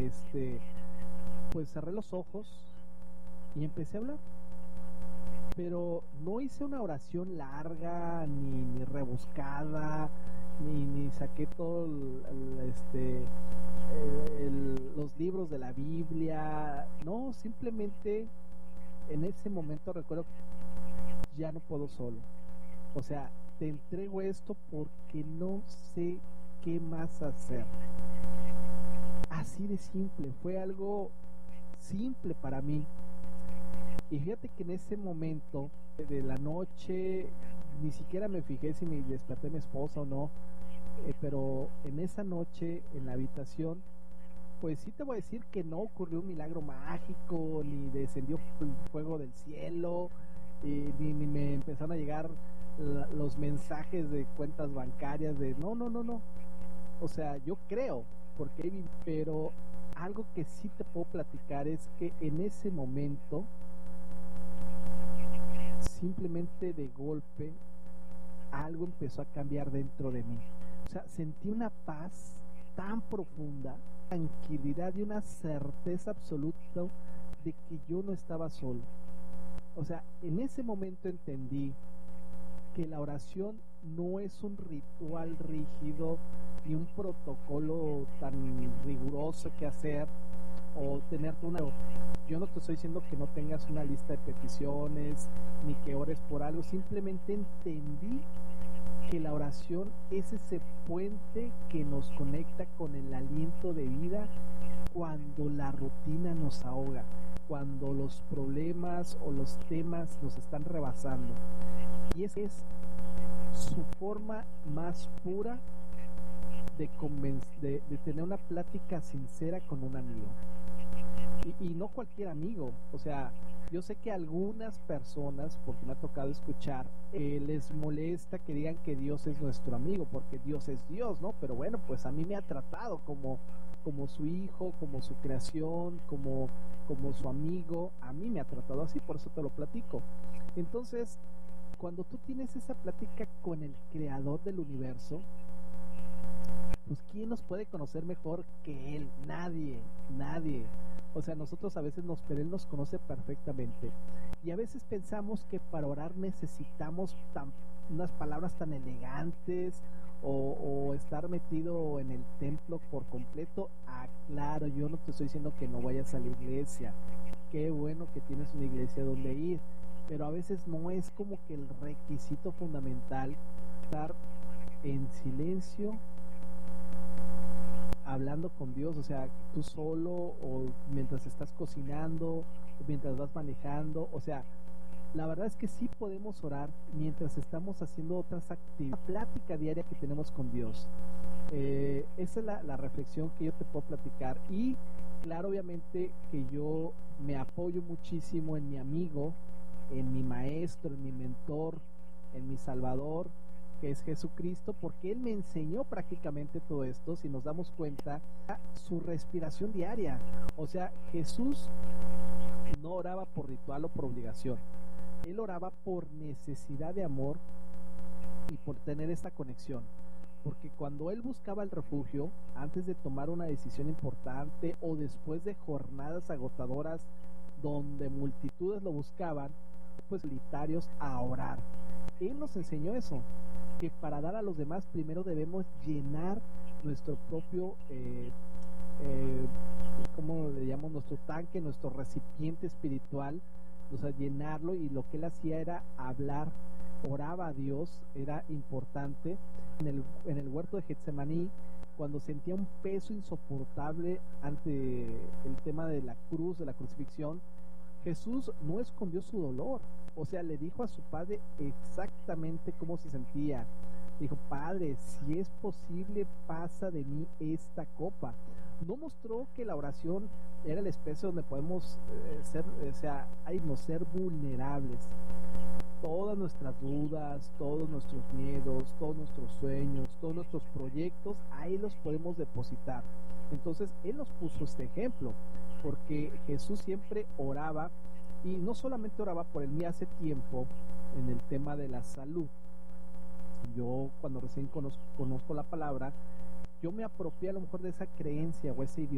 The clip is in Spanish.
pues cerré los ojos y empecé a hablar. Pero no hice una oración larga, ni rebuscada, ni saqué todo los libros de la Biblia. No, simplemente en ese momento recuerdo que ya no puedo solo. O sea, te entrego esto porque no sé qué más hacer. Así de simple, fue algo simple para mí. Y fíjate que en ese momento de la noche, ni siquiera me fijé si me desperté mi esposa o no, pero en esa noche, en la habitación, pues sí te voy a decir que no ocurrió un milagro mágico, ni descendió el fuego del cielo, ni me empezaron a llegar los mensajes de cuentas bancarias de no. O sea, yo creo, porque pero algo que sí te puedo platicar es que en ese momento, simplemente de golpe, algo empezó a cambiar dentro de mí. O sea, sentí una paz tan profunda, tranquilidad y una certeza absoluta de que yo no estaba solo. O sea, en ese momento entendí que la oración no es un ritual rígido ni un protocolo tan riguroso que hacer o tener una... Yo no te estoy diciendo que no tengas una lista de peticiones ni que ores por algo, simplemente entendí que la oración es ese puente que nos conecta con el aliento de vida cuando la rutina nos ahoga, cuando los problemas o los temas nos están rebasando. Y esa es su forma más pura de tener una plática sincera con un amigo. Y no cualquier amigo, o sea, yo sé que a algunas personas, porque me ha tocado escuchar, les molesta que digan que Dios es nuestro amigo, porque Dios es Dios, ¿no? Pero bueno, pues a mí me ha tratado como su hijo, como su creación, como su amigo, a mí me ha tratado así, por eso te lo platico. Entonces, cuando tú tienes esa plática con el creador del universo, pues ¿quién nos puede conocer mejor que Él? Nadie. O sea, nosotros a veces Él nos conoce perfectamente. Y a veces pensamos que para orar necesitamos unas palabras tan elegantes o estar metido en el templo por completo. Claro, yo no te estoy diciendo que no vayas a la iglesia. Qué bueno que tienes una iglesia donde ir. Pero a veces no es como que el requisito fundamental estar en silencio hablando con Dios, o sea, tú solo o mientras estás cocinando o mientras vas manejando, o sea, la verdad es que sí podemos orar mientras estamos haciendo otras actividades, la plática diaria que tenemos con Dios. Esa es la reflexión que yo te puedo platicar. Y claro, obviamente que yo me apoyo muchísimo en mi amigo, en mi maestro, en mi mentor, en mi Salvador, que es Jesucristo, porque Él me enseñó prácticamente todo esto. Si nos damos cuenta, su respiración diaria. O sea, Jesús no oraba por ritual o por obligación. Él oraba por necesidad de amor y por tener esta conexión. Porque cuando Él buscaba el refugio, antes de tomar una decisión importante o después de jornadas agotadoras donde multitudes lo buscaban, pues solitarios a orar. Él nos enseñó eso, que para dar a los demás primero debemos llenar nuestro propio, ¿cómo le llamamos? Nuestro tanque, nuestro recipiente espiritual, o sea, llenarlo. Y lo que él hacía era hablar, oraba a Dios, era importante. En el huerto de Getsemaní, cuando sentía un peso insoportable ante el tema de la cruz, de la crucifixión, Jesús no escondió su dolor. O sea, le dijo a su padre exactamente cómo se sentía. Dijo: Padre, si es posible, pasa de mí esta copa. No mostró que la oración era el espacio donde podemos ser vulnerables. Todas nuestras dudas, todos nuestros miedos, todos nuestros sueños, todos nuestros proyectos, ahí los podemos depositar. Entonces, Él nos puso este ejemplo, porque Jesús siempre oraba, y no solamente oraba por él. Hace tiempo, en el tema de la salud, yo cuando recién conozco la palabra, yo me apropié a lo mejor de esa creencia o ese idioma